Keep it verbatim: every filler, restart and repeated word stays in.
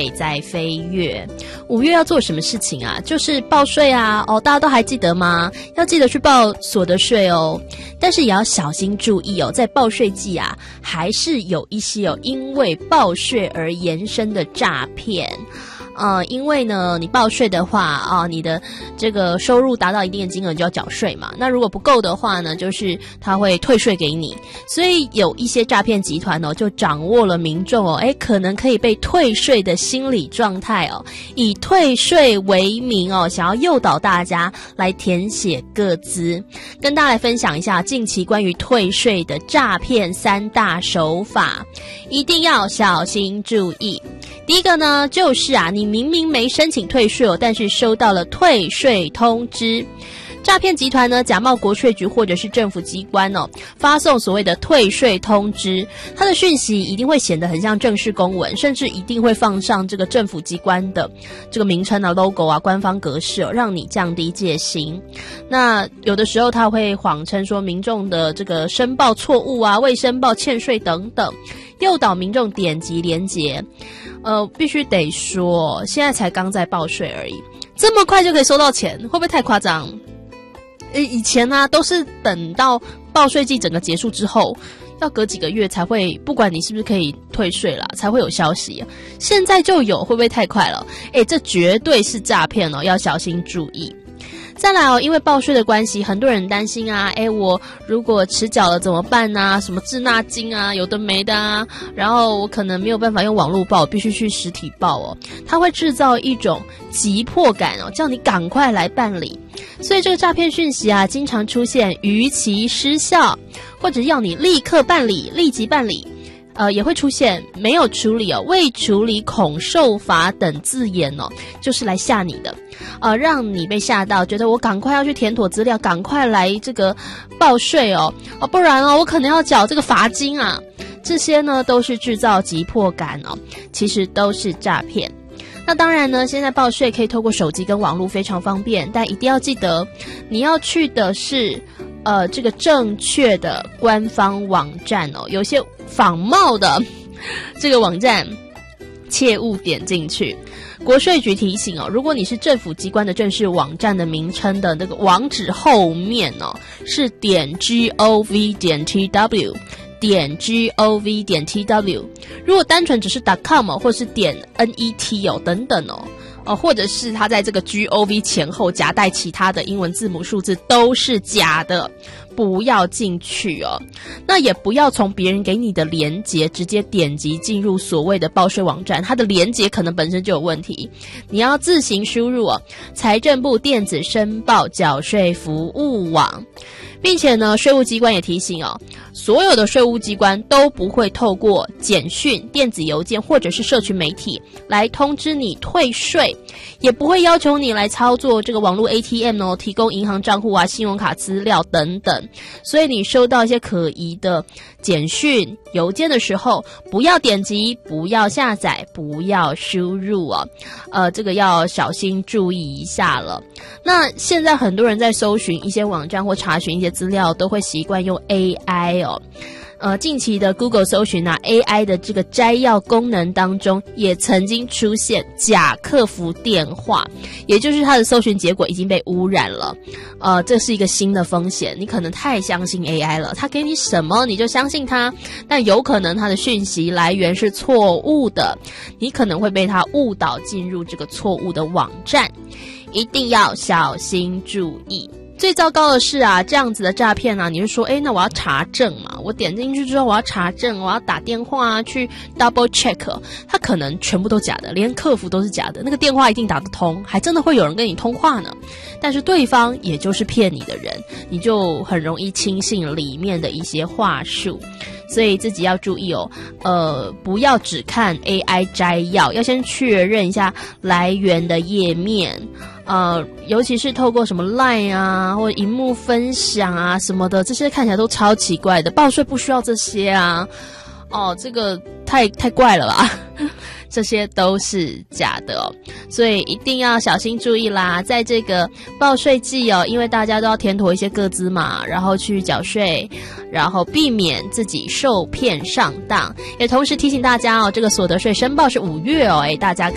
水在飞跃。五月要做什么事情啊？就是报税啊，哦，大家都还记得吗？要记得去报所得税哦，但是也要小心注意哦，在报税季啊，还是有一些哦，因为报税而延伸的诈骗。呃，因为呢，你报税的话啊，你的这个收入达到一定的金额，你就要缴税嘛。那如果不够的话呢，就是他会退税给你。所以有一些诈骗集团哦，就掌握了民众哦，诶，可能可以被退税的心理状态哦，以退税为名哦，想要诱导大家来填写个资。跟大家来分享一下近期关于退税的诈骗三大手法，一定要小心注意。第一个呢，就是啊，你明明没申请退税哦，但是收到了退税通知。诈骗集团呢，假冒国税局或者是政府机关哦，发送所谓的退税通知，它的讯息一定会显得很像正式公文，甚至一定会放上这个政府机关的这个名称啊、logo 啊、官方格式哦，让你降低戒心。那有的时候他会谎称说民众的这个申报错误啊、未申报欠税等等，诱导民众点击连结。呃，必须得说，现在才刚在报税而已，这么快就可以收到钱，会不会太夸张？诶，以前啊，都是等到报税季整个结束之后，要隔几个月才会，不管你是不是可以退税啦，才会有消息啊。现在就有，会不会太快了？诶，这绝对是诈骗哦，要小心注意。再来哦，因为报税的关系，很多人担心啊，诶，我如果迟缴了怎么办啊？什么滞纳金啊，有的没的啊，然后我可能没有办法用网络报，必须去实体报哦。它会制造一种急迫感哦，叫你赶快来办理。所以这个诈骗讯息啊，经常出现逾期失效，或者要你立刻办理、立即办理。呃，也会出现没有处理哦、未处理恐受罚等字眼哦，就是来吓你的，呃，让你被吓到，觉得我赶快要去填妥资料，赶快来这个报税哦，哦，不然哦，我可能要缴这个罚金啊。这些呢，都是制造急迫感哦，其实都是诈骗。那当然呢，现在报税可以透过手机跟网络非常方便，但一定要记得，你要去的是呃这个正确的官方网站哦，有些仿冒的这个网站，切勿点进去。国税局提醒哦，如果你是政府机关的正式网站的名称的那个网址后面哦是点 gov 点 tw。点 gov 点 tw， 如果单纯只是 .com 哦，或是点 net 哦等等哦，哦，或者是它在这个 gov 前后夹带其他的英文字母数字，都是假的，不要进去哦。那也不要从别人给你的连结直接点击进入所谓的报税网站，它的连结可能本身就有问题，你要自行输入哦，财政部电子申报缴税服务网。并且呢，税务机关也提醒哦，所有的税务机关都不会透过简讯、电子邮件或者是社群媒体来通知你退税，也不会要求你来操作这个网络 A T M 哦，提供银行账户啊、信用卡资料等等。所以你收到一些可疑的简讯、邮件的时候，不要点击，不要下载，不要输入哦，呃，这个要小心注意一下了。那现在很多人在搜寻一些网站或查询一些资料，都会习惯用 A I 哦。呃，近期的 Google 搜寻啊 ，A I 的这个摘要功能当中，也曾经出现假客服电话，也就是它的搜寻结果已经被污染了。呃，这是一个新的风险，你可能太相信 A I 了，它给你什么你就相信它，但有可能它的讯息来源是错误的，你可能会被它误导进入这个错误的网站，一定要小心注意。最糟糕的是啊，这样子的诈骗啊，你是说，诶，那我要查证嘛？我点进去之后，我要查证，我要打电话啊，去 double check， 它可能全部都假的，连客服都是假的，那个电话一定打得通，还真的会有人跟你通话呢。但是对方也就是骗你的人，你就很容易轻信里面的一些话术。所以自己要注意哦，呃，不要只看 A I 摘要，要先确认一下来源的页面，呃，尤其是透过什么 Line 啊，或者荧幕分享啊什么的，这些看起来都超奇怪的，报税不需要这些啊，哦，这个太太怪了吧。这些都是假的哦，所以一定要小心注意啦。在这个报税季哦，因为大家都要填妥一些个资嘛，然后去缴税，然后避免自己受骗上当。也同时提醒大家哦，这个所得税申报是五月哦，诶，大家